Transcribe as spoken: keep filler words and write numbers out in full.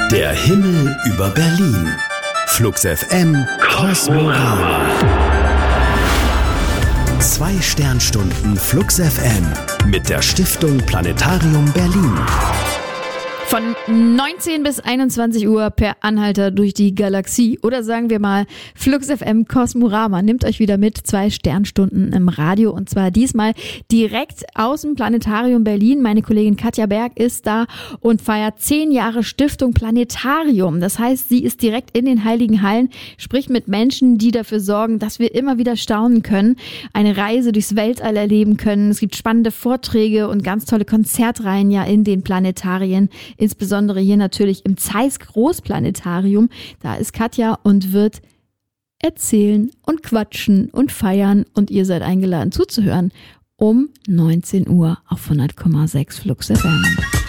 Der Himmel über Berlin. Flux F M Kosmorama. Zwei Sternstunden Flux F M mit der Stiftung Planetarium Berlin. Von neunzehn bis einundzwanzig Uhr per Anhalter durch die Galaxie. Oder sagen wir mal, Flux F M Kosmorama nimmt euch wieder mit. Zwei Sternstunden im Radio. Und zwar diesmal direkt aus dem Planetarium Berlin. Meine Kollegin Katja Berg ist da und feiert zehn Jahre Stiftung Planetarium. Das heißt, sie ist direkt in den Heiligen Hallen, spricht mit Menschen, die dafür sorgen, dass wir immer wieder staunen können, eine Reise durchs Weltall erleben können. Es gibt spannende Vorträge und ganz tolle Konzertreihen ja in den Planetarien. Insbesondere hier natürlich im Zeiss Großplanetarium. Da ist Katja und wird erzählen und quatschen und feiern. Und ihr seid eingeladen zuzuhören um neunzehn Uhr auf hundert Komma sechs Flux F M.